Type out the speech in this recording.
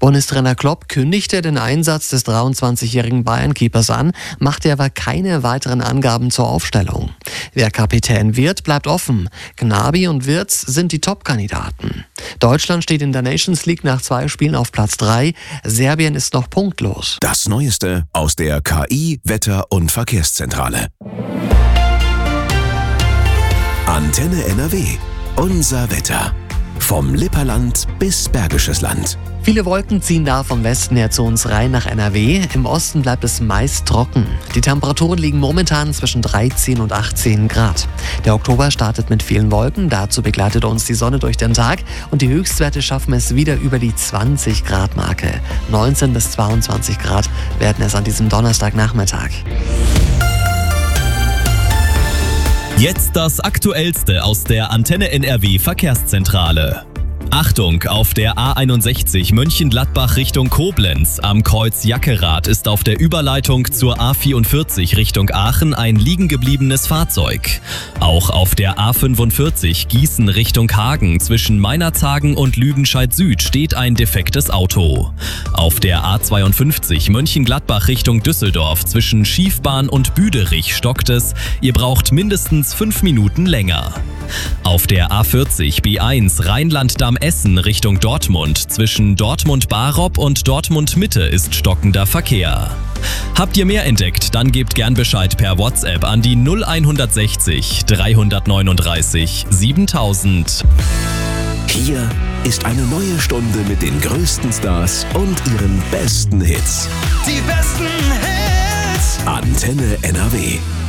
Bundestrainer Klopp kündigte den Einsatz des 23-jährigen Bayern-Keepers an, machte aber keine weiteren Angaben zur Aufstellung. Wer Kapitän wird, bleibt offen. Gnabry und Wirtz sind die Top-Kandidaten. Deutschland steht in der Nations League nach 2 Spielen auf Platz 3. Serbien ist noch punktlos. Das Neueste aus der KI, Wetter- und Verkehrszentrale. Antenne NRW. Unser Wetter. Vom Lipperland bis Bergisches Land. Viele Wolken ziehen da vom Westen her zu uns rein nach NRW. Im Osten bleibt es meist trocken. Die Temperaturen liegen momentan zwischen 13 und 18 Grad. Der Oktober startet mit vielen Wolken. Dazu begleitet uns die Sonne durch den Tag. Und die Höchstwerte schaffen es wieder über die 20 Grad Marke. 19 bis 22 Grad werden es an diesem Donnerstagnachmittag. Jetzt das Aktuellste aus der Antenne NRW Verkehrszentrale. Achtung, auf der A61 Mönchengladbach Richtung Koblenz am Kreuz Jackerath ist auf der Überleitung zur A44 Richtung Aachen ein liegengebliebenes Fahrzeug. Auch auf der A45 Gießen Richtung Hagen zwischen Meinerzhagen und Lüdenscheid Süd steht ein defektes Auto. Auf der A52 Mönchengladbach Richtung Düsseldorf zwischen Schiefbahn und Büderich stockt es. Ihr braucht mindestens 5 Minuten länger. Auf der A40 B1 Rheinland-Damm-Essen Richtung Dortmund zwischen Dortmund-Barob und Dortmund-Mitte ist stockender Verkehr. Habt ihr mehr entdeckt, dann gebt gern Bescheid per WhatsApp an die 0160 339 7000. Hier ist eine neue Stunde mit den größten Stars und ihren besten Hits. Die besten Hits. Antenne NRW.